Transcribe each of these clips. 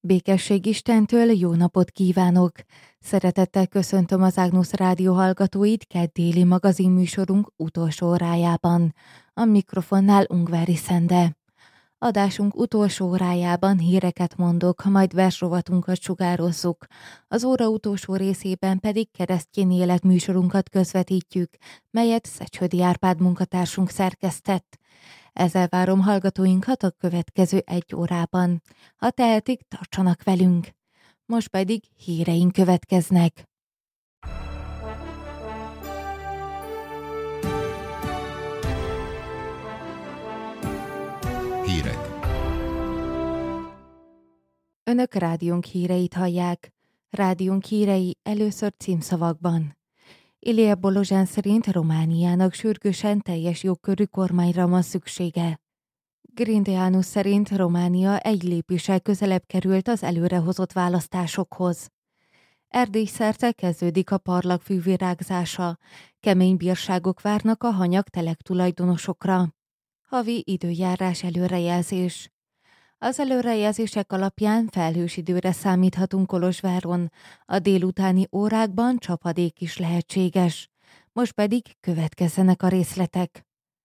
Békesség Istentől, jó napot kívánok! Szeretettel köszöntöm az Ágnusz Rádió hallgatóit déli magazinműsorunk utolsó órájában. A mikrofonnál Ungvári Szende. Adásunk utolsó órájában híreket mondok, majd versrovatunkat sugározzuk. Az óra utolsó részében pedig keresztény életműsorunkat közvetítjük, melyet Szecsődi Árpád munkatársunk szerkesztett. Ezzel várom hallgatóinkat a következő 1 órában. Ha tehetik, tartsanak velünk. Most pedig híreink következnek. Hírek. Önök rádiónk híreit hallják. Rádiónk hírei először címszavakban. Ilie Bolozsán szerint Romániának sürgősen teljes jogkörű kormányra van szüksége. Grindeanu szerint Románia egy lépéssel közelebb került az előrehozott választásokhoz. Erdély szerte kezdődik a parlagfű virágzása. Kemény bírságok várnak a hanyag-telek tulajdonosokra. Havi időjárás előrejelzés. Az előrejelzések alapján felhős időre számíthatunk Kolozsváron. A délutáni órákban csapadék is lehetséges. Most pedig következzenek a részletek.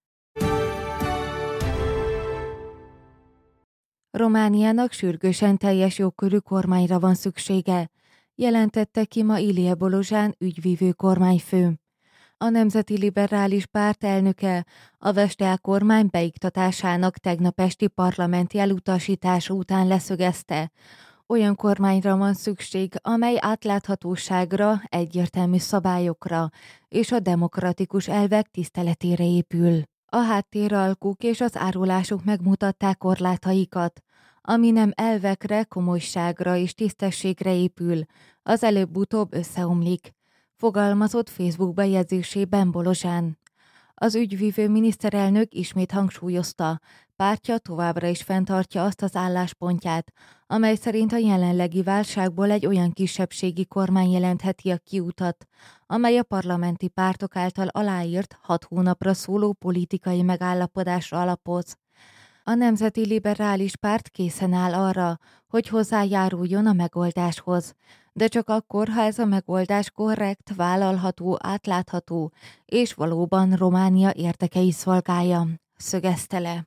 Romániának sürgősen teljes jogkörű kormányra van szüksége, jelentette ki ma Ilie Bolozsán ügyvívő kormányfő. A Nemzeti Liberális Párt elnöke a Vestel kormány beiktatásának tegnap esti parlamenti elutasítása után leszögezte, olyan kormányra van szükség, amely átláthatóságra, egyértelmű szabályokra és a demokratikus elvek tiszteletére épül. A háttéralkuk és az árulások megmutatták korlátaikat, ami nem elvekre, komolyságra és tisztességre épül, az előbb-utóbb összeomlik, fogalmazott Facebook bejegyzésében Bolozsán. Az ügyvívő miniszterelnök ismét hangsúlyozta, pártja továbbra is fenntartja azt az álláspontját, amely szerint a jelenlegi válságból egy olyan kisebbségi kormány jelentheti a kiutat, amely a parlamenti pártok által aláírt 6 hónapra szóló politikai megállapodásra alapoz. A Nemzeti Liberális Párt készen áll arra, hogy hozzájáruljon a megoldáshoz, de csak akkor, ha ez a megoldás korrekt, vállalható, átlátható, és valóban Románia érdekei szolgálja, szögezte le.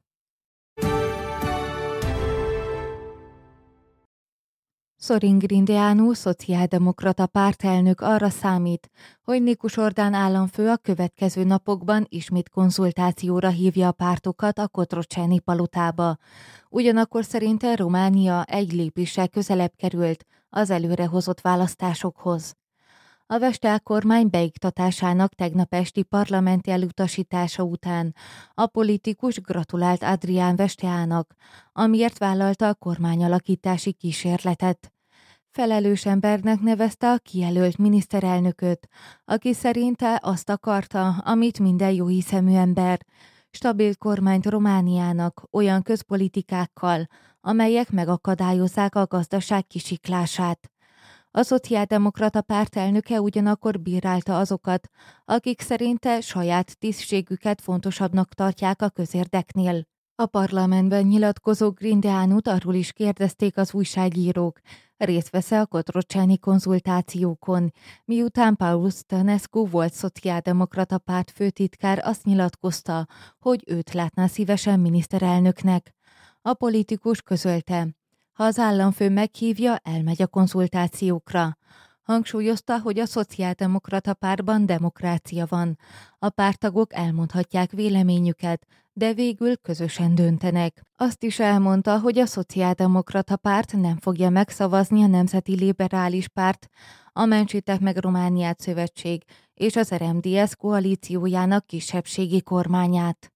Sorin Grindeanu, szociáldemokrata pártelnök arra számít, hogy Nikus Orbán államfő a következő napokban ismét konzultációra hívja a pártokat a Cotroceni palotába. Ugyanakkor szerinte Románia egy lépéssel közelebb került az előrehozott választásokhoz. A Vestel kormány beiktatásának tegnap esti parlamenti elutasítása után a politikus gratulált Adrián Vesteának, amiért vállalta a kormányalakítási kísérletet. Felelős embernek nevezte a kijelölt miniszterelnököt, aki szerinte azt akarta, amit minden jóhiszemű ember, stabil kormányt Romániának olyan közpolitikákkal, amelyek megakadályozzák a gazdaság kisiklását. A szociáldemokrata párt elnöke ugyanakkor bírálta azokat, akik szerinte saját tisztségüket fontosabbnak tartják a közérdeknél. A parlamentben nyilatkozó Grindeanut arról is kérdezték az újságírók, részt vesz-e a Cotroceni konzultációkon, miután Paul Stănescu volt szociáldemokrata párt főtitkár azt nyilatkozta, hogy őt látná szívesen miniszterelnöknek. A politikus közölte, ha az államfő meghívja, elmegy a konzultációkra. Hangsúlyozta, hogy a szociáldemokrata pártban demokrácia van. A párttagok elmondhatják véleményüket, de végül közösen döntenek. Azt is elmondta, hogy a szociáldemokrata párt nem fogja megszavazni a Nemzeti Liberális Párt, a Mentsétek meg Romániát szövetség és az RMDSZ koalíciójának kisebbségi kormányát.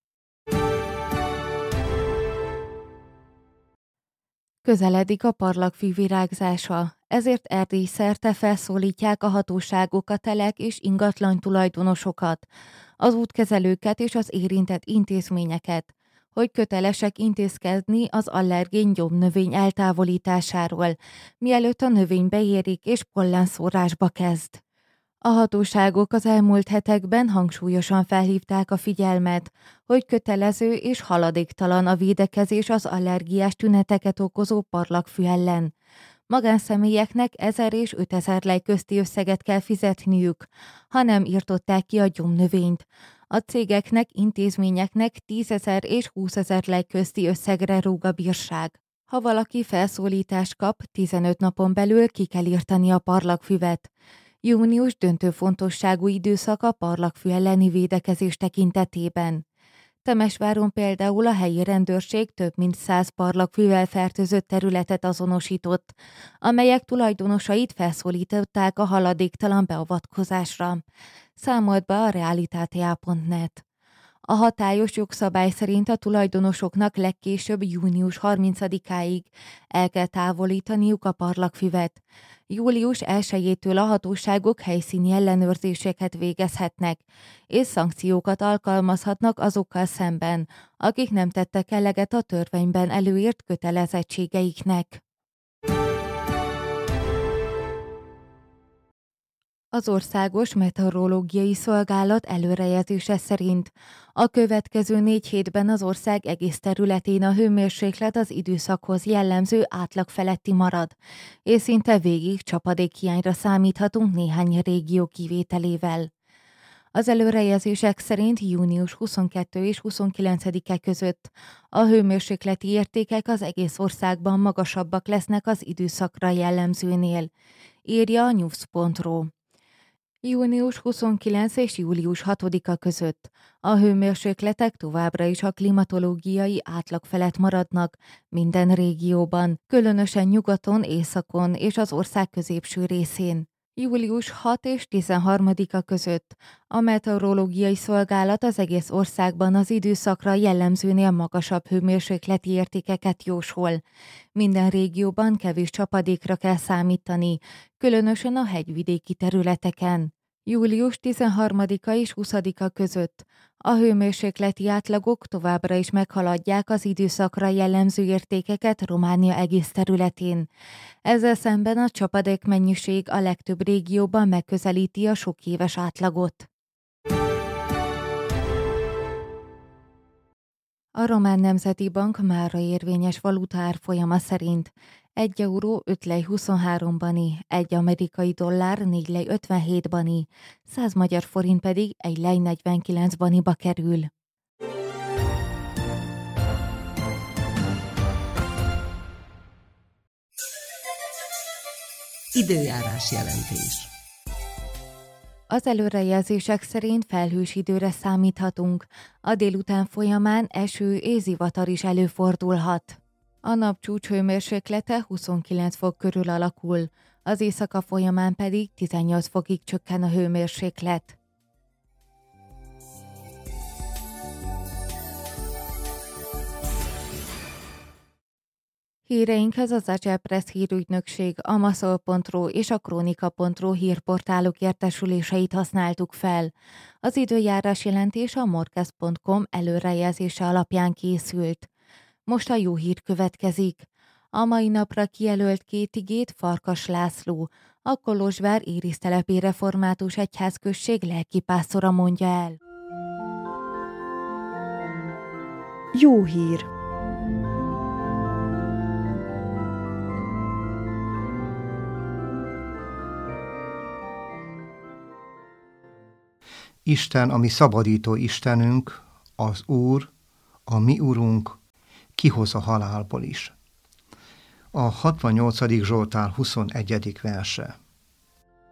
Közeledik a parlagfű virágzása, ezért Erdély szerte felszólítják a hatóságok, a telek és ingatlan tulajdonosokat, az útkezelőket és az érintett intézményeket, hogy kötelesek intézkedni az allergén gyomnövény eltávolításáról, mielőtt a növény beérik és pollenszórásba kezd. A hatóságok az elmúlt hetekben hangsúlyosan felhívták a figyelmet, hogy kötelező és haladéktalan a védekezés az allergiás tüneteket okozó parlagfű ellen. Magánszemélyeknek 1000 és 5000 lej közti összeget kell fizetniük, ha nem írtották ki a gyomnövényt. A cégeknek, intézményeknek 10 000 és 20 000 lej közti összegre rúg a bírság. Ha valaki felszólítást kap, 15 napon belül ki kell írtani a parlagfüvet. Június döntő fontosságú időszak a parlagfű elleni védekezés tekintetében. Temesváron például a helyi rendőrség több mint 100 parlagfűvel fertőzött területet azonosított, amelyek tulajdonosait felszólították a haladéktalan beavatkozásra. Számolt be a realitate.net. A hatályos jogszabály szerint a tulajdonosoknak legkésőbb június 30-áig el kell távolítaniuk a parlagfüvet. Július 1-től a hatóságok helyszíni ellenőrzéseket végezhetnek, és szankciókat alkalmazhatnak azokkal szemben, akik nem tettek eleget a törvényben előírt kötelezettségeiknek. Az Országos Meteorológiai Szolgálat előrejelzése szerint a következő 4 hétben az ország egész területén a hőmérséklet az időszakhoz jellemző átlag feletti marad, és szinte végig csapadékhiányra számíthatunk néhány régió kivételével. Az előrejelzések szerint június 22 és 29-e között a hőmérsékleti értékek az egész országban magasabbak lesznek az időszakra jellemzőnél, írja a news.ru. Június 29 és július 6-a között a hőmérsékletek továbbra is a klimatológiai átlag felett maradnak minden régióban, különösen nyugaton, északon és az ország középső részén. Július 6 és 13-a között a meteorológiai szolgálat az egész országban az időszakra jellemzőnél magasabb hőmérsékleti értékeket jósol. Minden régióban kevés csapadékra kell számítani, különösen a hegyvidéki területeken. Július 13-a és 20-a között a hőmérsékleti átlagok továbbra is meghaladják az időszakra jellemző értékeket Románia egész területén. Ezzel szemben a csapadék mennyiség a legtöbb régióban megközelíti a sok éves átlagot. A Román Nemzeti Bank mára érvényes valutaárfolyama szerint 1 euró 5 lej 23 bani, 1 amerikai dollár 4 lej 57 bani, 100 magyar forint pedig 1 lej 49 baniba kerül. Időjárás jelentés. Az előrejelzések szerint felhős időre számíthatunk, a délután folyamán eső és zivatar is előfordulhat. A nap csúcshőmérséklete 29 fok körül alakul, az éjszaka folyamán pedig 18 fokig csökken a hőmérséklet. Híreinkhez az Agile Press hírügynökség, a Maszol.ru és a Kronika.ru hírportálok értesüléseit használtuk fel. Az időjárás jelentés a morkez.com előrejelzése alapján készült. Most a jó hír következik. A mai napra kijelölt 2 igét Farkas László, a Kolozsvár Érisztelepi Református Egyházközség lelkipásztora mondja el. Jó hír! Isten, a mi szabadító Istenünk, az Úr, a mi Urunk, kihoz a halálból is. A 68. Zsoltár 21. verse.